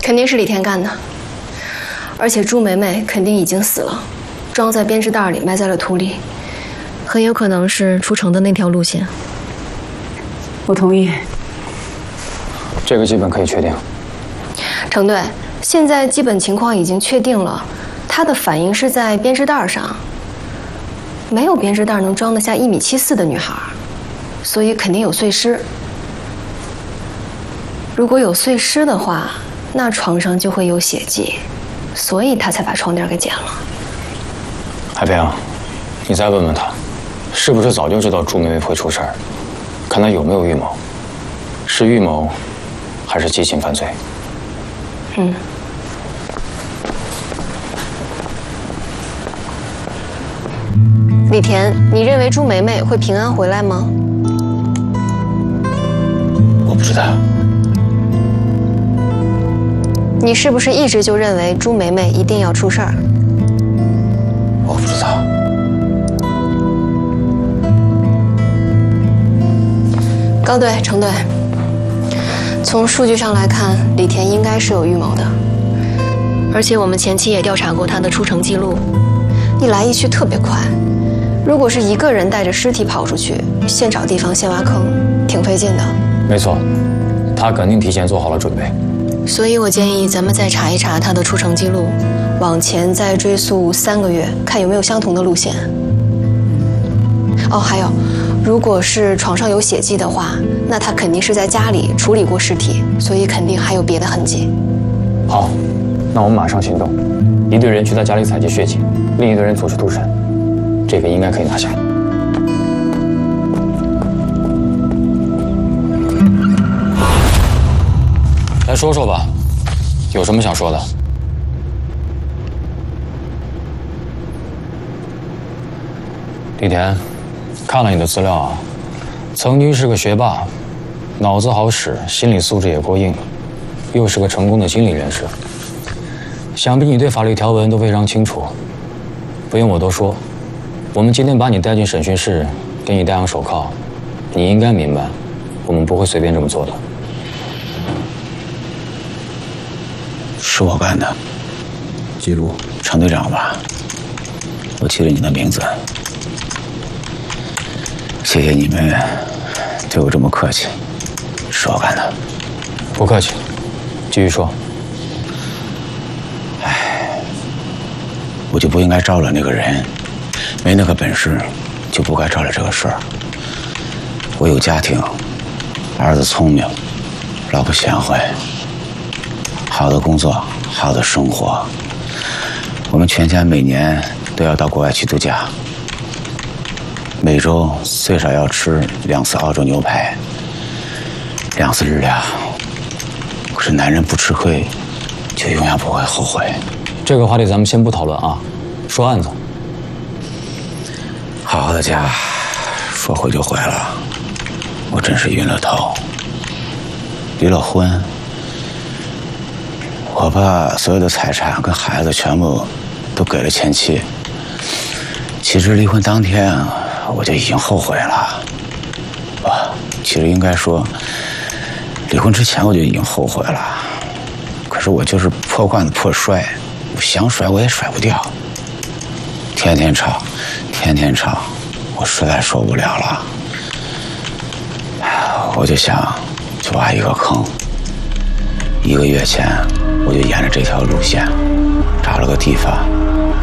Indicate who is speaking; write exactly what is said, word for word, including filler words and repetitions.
Speaker 1: 肯定是李天干的，而且朱梅梅肯定已经死了，装在编织袋里埋在了土里，很有可能是出城的那条路线。
Speaker 2: 我同意。
Speaker 3: 这个基本可以确定。
Speaker 1: 程队，现在基本情况已经确定了，他的反应是在编织袋上，没有编织袋能装得下一米七四的女孩，所以肯定有碎尸。如果有碎尸的话，那床上就会有血迹，所以他才把床垫给剪了。
Speaker 3: 海平，你再问问他，是不是早就知道朱梅梅会出事儿？看他有没有预谋，是预谋，还是激情犯罪？
Speaker 1: 嗯。李田，你认为朱梅梅会平安回来吗？
Speaker 3: 我不知道。
Speaker 1: 你是不是一直就认为朱梅梅一定要出事儿？
Speaker 3: 我不知道。
Speaker 1: 高队、程队，从数据上来看，李田应该是有预谋的，而且我们前期也调查过他的出城记录，一来一去特别快。如果是一个人带着尸体跑出去，现找地方现挖坑，挺费劲的。
Speaker 3: 没错，他肯定提前做好了准备。
Speaker 1: 所以我建议咱们再查一查他的出城记录，往前再追溯三个月，看有没有相同的路线。哦，还有，如果是床上有血迹的话，那他肯定是在家里处理过尸体，所以肯定还有别的痕迹。
Speaker 3: 好，那我们马上行动，一队人去他家里采集血迹，另一队人组织突审，这个应该可以拿下。来说说吧，有什么想说的？李田，看了你的资料啊，曾经是个学霸，脑子好使，心理素质也过硬，又是个成功的经理人士。想必你对法律条文都非常清楚，不用我多说。我们今天把你带进审讯室，给你戴上手铐，你应该明白，我们不会随便这么做的。
Speaker 4: 是我干的，记录程队长吧，我记了你的名字。谢谢你们对我这么客气，是我干的。
Speaker 3: 不客气，继续说。
Speaker 4: 唉，我就不应该招了那个人，没那个本事，就不该招了这个事儿。我有家庭，儿子聪明，老婆贤惠。好的工作，好的生活，我们全家每年都要到国外去度假，每周最少要吃两次澳洲牛排，两次日料。可是男人不吃亏，就永远不会后悔。
Speaker 3: 这个话题咱们先不讨论啊，说案子。
Speaker 4: 好好的家，说毁就毁了，我真是晕了头。离了婚。我把所有的财产跟孩子全部都给了前妻。其实离婚当天我就已经后悔了。不，其实应该说，离婚之前我就已经后悔了。可是我就是破罐子破摔，我想甩我也甩不掉。天天吵，天天吵，我实在受不了了。我就想去挖一个坑。一个月前，我就沿着这条路线找了个地方，